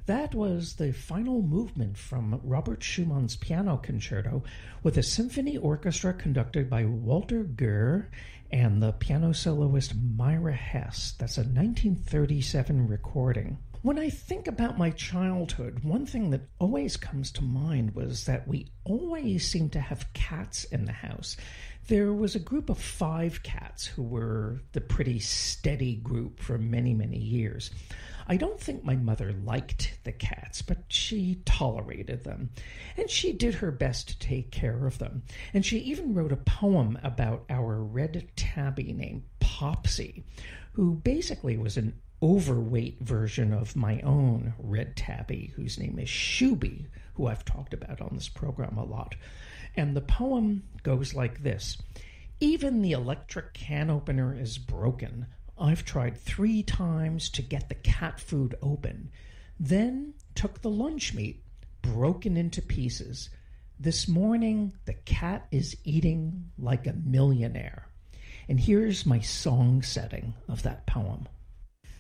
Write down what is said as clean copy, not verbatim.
That was the final movement from Robert Schumann's Piano Concerto with a symphony orchestra conducted by Walter Gür and the piano soloist Myra Hess. That's a 1937 recording. When I think about my childhood, one thing that always comes to mind was that we always seemed to have cats in the house. There was a group of 5 cats who were the pretty steady group for many, many years. I don't think my mother liked the cats, but she tolerated them, and she did her best to take care of them. And she even wrote a poem about our red tabby named Popsy, who basically was an overweight version of my own red tabby, whose name is Shuby, who I've talked about on this program a lot. And the poem goes like this. Even the electric can opener is broken. I've tried 3 times to get the cat food open. Then took the lunch meat, broken into pieces. This morning, the cat is eating like a millionaire. And here's my song setting of that poem.